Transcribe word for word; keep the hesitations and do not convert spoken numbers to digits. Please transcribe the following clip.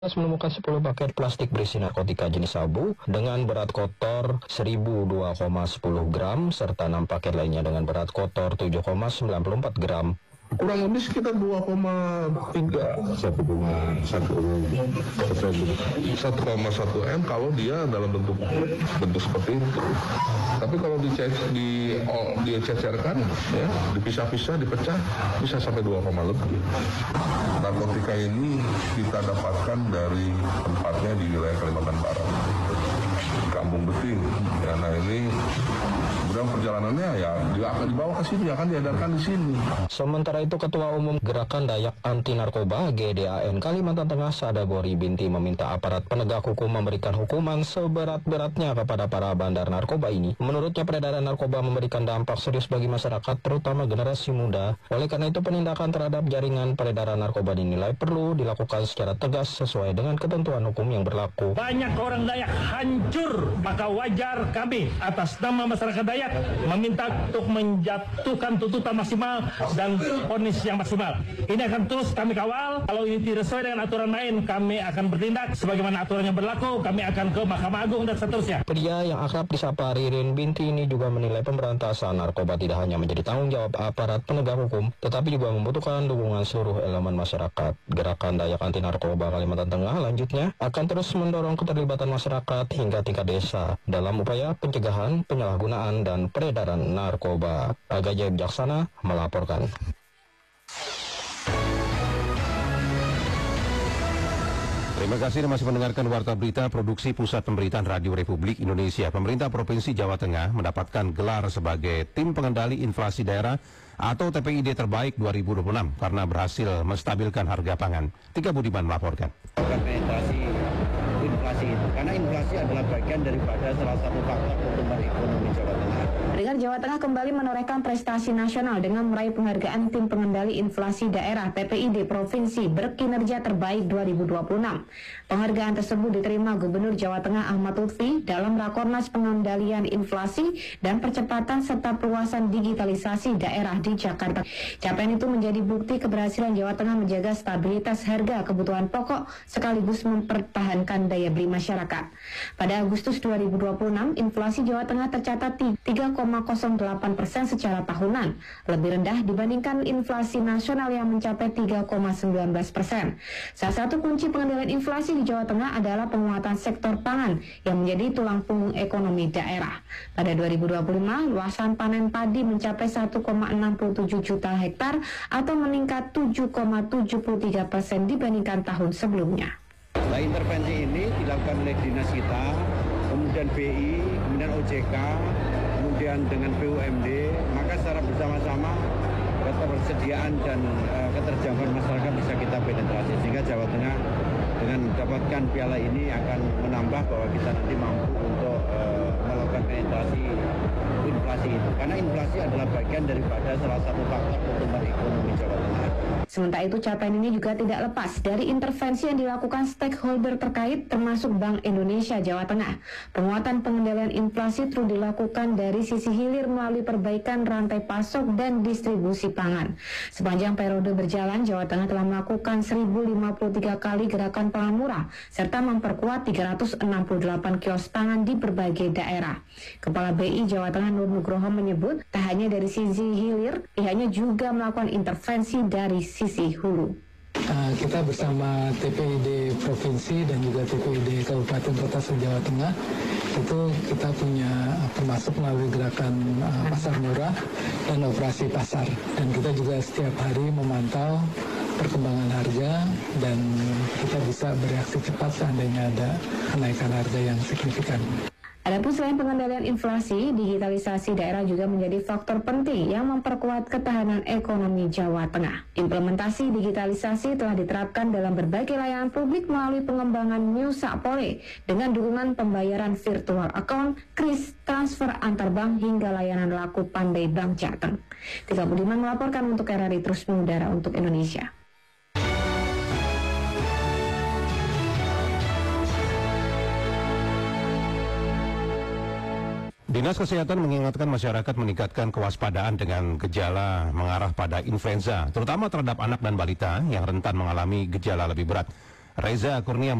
menemukan sepuluh paket plastik berisi narkotika jenis sabu dengan berat kotor seribu dua koma sepuluh gram serta enam paket lainnya dengan berat kotor tujuh koma sembilan empat gram. Kurang lebih sekitar dua koma tiga satu koma satu M kalau dia dalam bentuk bentuk seperti itu. Tapi kalau dicecer, di oh, dicecerkan, ya, dipisah-pisah, dipecah, bisa sampai dua koma lebih. Narkotika ini kita dapatkan dari tempatnya di wilayah Kalimantan Barat, di Kampung Beting. Ya, nah ini kemudian perjalanannya ya dia akan dibawa ke sini, akan diedarkan di sini. Sementara itu Ketua Umum Gerakan Dayak Anti Narkoba G D A N Kalimantan Tengah Sadabori Binti meminta aparat penegak hukum memberikan hukuman seberat-beratnya kepada para bandar narkoba ini. Menurutnya peredaran narkoba memberikan dampak serius bagi masyarakat terutama generasi muda. Oleh karena itu penindakan terhadap jaringan peredaran narkoba dinilai perlu dilakukan secara tegas sesuai dengan ketentuan hukum yang berlaku. Banyak orang Dayak hancur, maka wajar kami atas nama masyarakat Dayak meminta untuk menjatuhkan tuntutan maksimal dan vonis yang maksimal. Ini akan terus kami kawal. Kalau ini tidak sesuai dengan aturan main, kami akan bertindak sebagaimana aturan yang berlaku. Kami akan ke Mahkamah Agung dan seterusnya. Pria yang akrab disapa Ririn Binti ini juga menilai pemberantasan narkoba tidak hanya menjadi tanggung jawab aparat penegak hukum, tetapi juga membutuhkan dukungan seluruh elemen masyarakat. Gerakan Dayak Anti Narkoba Kalimantan Tengah lanjutnya akan terus mendorong keterlibatan masyarakat hingga tingkat desa dalam upaya pencegahan, penyalahgunaan, dan peredaran narkoba. Aga Jaya Bijaksana melaporkan. Terima kasih masih mendengarkan Warta Berita Produksi Pusat Pemberitaan Radio Republik Indonesia. Pemerintah Provinsi Jawa Tengah mendapatkan gelar sebagai Tim Pengendali Inflasi Daerah atau T P I D terbaik dua ribu dua puluh enam karena berhasil menstabilkan harga pangan. Tika Budiman melaporkan. Penetrasi inflasi itu, karena inflasi adalah bagian daripada salah satu faktor pertumbuhan ekonomi Jawa Tengah. Peringkat Jawa Tengah kembali menorehkan prestasi nasional dengan meraih penghargaan Tim Pengendali Inflasi Daerah T P I D Provinsi Berkinerja Terbaik dua ribu dua puluh enam. Penghargaan tersebut diterima Gubernur Jawa Tengah Ahmad Lutfi dalam Rakornas Pengendalian Inflasi dan Percepatan serta Perluasan Digitalisasi Daerah di Jakarta. Capaian itu menjadi bukti keberhasilan Jawa Tengah menjaga stabilitas harga kebutuhan pokok sekaligus mempertahankan daya beli masyarakat. Pada Agustus dua ribu dua puluh enam, inflasi Jawa Tengah tercatat tiga koma nol delapan persen secara tahunan, lebih rendah dibandingkan inflasi nasional yang mencapai tiga koma satu sembilan persen. Salah satu kunci pengendalian inflasi di Jawa Tengah adalah penguatan sektor pangan yang menjadi tulang punggung ekonomi daerah. Pada dua ribu dua puluh lima, luasan panen padi mencapai satu koma enam tujuh juta hektar atau meningkat tujuh koma tujuh tiga persen dibandingkan tahun sebelumnya. Nah, intervensi ini dilakukan oleh dinas kita, kemudian B I, kemudian O J K, kemudian dengan B U M D, maka secara bersama-sama ketersediaan dan uh, keterjangkauan masyarakat bisa kita penetrasi, sehingga Jawa Tengah dengan mendapatkan piala ini akan menambah bahwa kita nanti mampu untuk uh, melakukan penetrasi inflasi itu, karena inflasi adalah bagian daripada salah satu faktor pertumbuhan ekonomi Jawa Tengah. Sementara itu capaian ini juga tidak lepas dari intervensi yang dilakukan stakeholder terkait termasuk Bank Indonesia Jawa Tengah. Penguatan pengendalian inflasi terus dilakukan dari sisi hilir melalui perbaikan rantai pasok dan distribusi pangan. Sepanjang periode berjalan, Jawa Tengah telah melakukan seribu lima puluh tiga kali gerakan pangan murah serta memperkuat tiga ratus enam puluh delapan kios pangan di berbagai daerah. Kepala B I Jawa Tengah Nur Nugroho menyebut tak hanya dari sisi hilir, pihaknya juga melakukan intervensi dari sisi hulu. Uh, kita bersama T P I D Provinsi dan juga T P I D Kabupaten Kota se-Jawa Tengah itu kita punya termasuk melalui gerakan uh, pasar murah dan operasi pasar, dan kita juga setiap hari memantau perkembangan harga dan kita bisa bereaksi cepat seandainya ada kenaikan harga yang signifikan. Adapun selain pengendalian inflasi, digitalisasi daerah juga menjadi faktor penting yang memperkuat ketahanan ekonomi Jawa Tengah. Implementasi digitalisasi telah diterapkan dalam berbagai layanan publik melalui pengembangan New Sapole dengan dukungan pembayaran virtual account, kris, transfer antar bank hingga layanan laku pandai Bank Jateng. Tika Budiman melaporkan untuk R R I Terus Mengudara untuk Indonesia. Dinas Kesehatan mengingatkan masyarakat meningkatkan kewaspadaan dengan gejala mengarah pada influenza, terutama terhadap anak dan balita yang rentan mengalami gejala lebih berat. Reza Kurnia